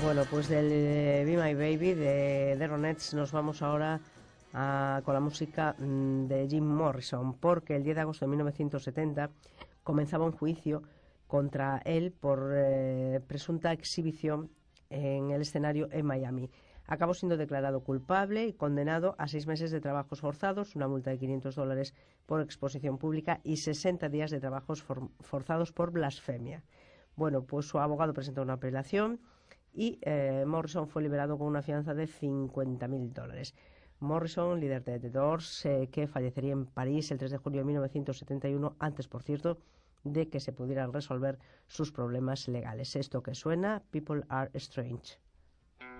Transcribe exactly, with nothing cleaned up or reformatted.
Bueno, pues del eh, Be My Baby de The Ronettes nos vamos ahora a, con la música mm, de Jim Morrison, porque el diez de agosto de mil novecientos setenta comenzaba un juicio contra él por eh, presunta exhibición en el escenario en Miami. Acabó siendo declarado culpable y condenado a seis meses de trabajos forzados, una multa de quinientos dólares por exposición pública y sesenta días de trabajos for forzados por blasfemia. Bueno, pues su abogado presentó una apelación y eh, Morrison fue liberado con una fianza de cincuenta mil dólares. Morrison, líder de The Doors, eh, que fallecería en París el tres de junio de mil novecientos setenta y uno, antes, por cierto, de que se pudieran resolver sus problemas legales. Esto que suena, People Are Strange.